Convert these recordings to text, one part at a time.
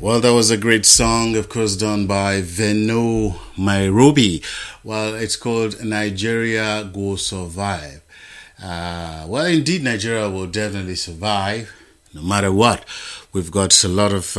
Well, that was a great song, of course, done by Veno Nairobi. Well, it's called Nigeria Go Survive. Well, indeed, Nigeria will definitely survive, no matter what. We've got a lot of,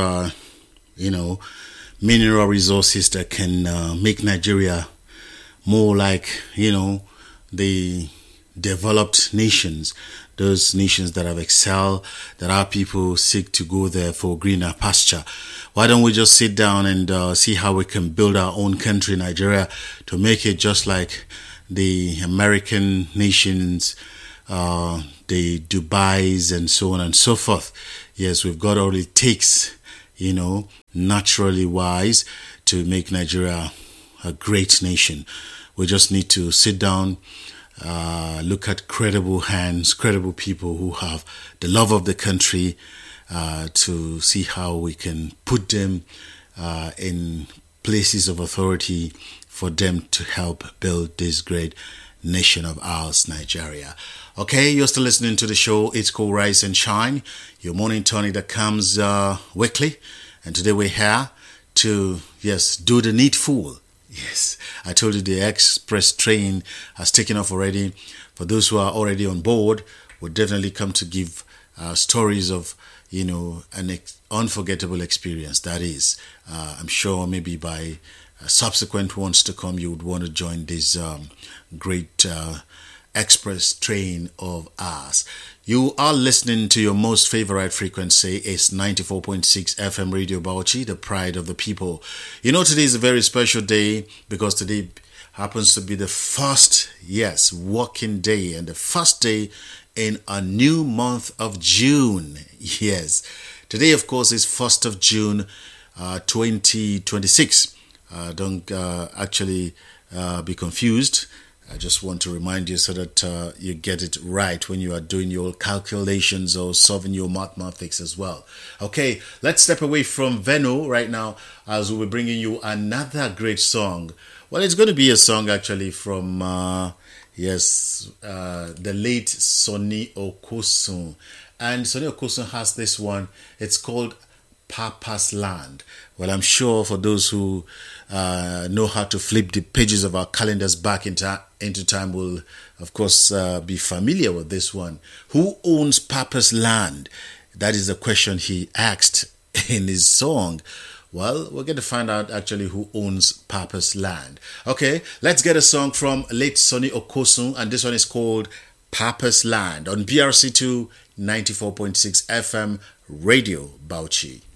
mineral resources that can make Nigeria more like, the developed nations, those nations that have excelled, that our people seek to go there for greener pasture. Why don't we just sit down and see how we can build our own country, Nigeria, to make it just like the American nations, the Dubais and so on and so forth. Yes, we've got all it takes, naturally wise, to make Nigeria a great nation. We just need to sit down, look at credible hands, credible people who have the love of the country, to see how we can put them in places of authority for them to help build this great nation of ours, Nigeria. Okay, you're still listening to the show. It's called Rise and Shine, your morning tonic that comes weekly. And today we're here to, do the needful. Yes, I told you the express train has taken off already. For those who are already on board, we'll definitely come to give stories of, an unforgettable experience. That is, I'm sure maybe by subsequent ones to come, you would want to join this great express train of ours. You are listening to your most favorite frequency. It's 94.6 FM Radio Bauchi, the pride of the people. Today is a very special day because today happens to be the first, working day and the first day in a new month of June. Yes. Today, of course, is 1st of June, 2026. Don't actually be confused. I just want to remind you so that you get it right when you are doing your calculations or solving your mathematics as well. Okay, let's step away from Veno right now as we'll be bringing you another great song. Well, it's going to be a song actually from, the late Sonny Okosun. And Sonny Okosun has this one. It's called Papa's Land. Well, I'm sure for those who know how to flip the pages of our calendars back into time will, of course, be familiar with this one. Who owns Papa's land? That is the question he asked in his song. Well, we're going to find out actually who owns Papa's land. Okay, let's get a song from late Sonny Okosun, and this one is called Papa's Land on BRC2 94.6 FM Radio Bauchi.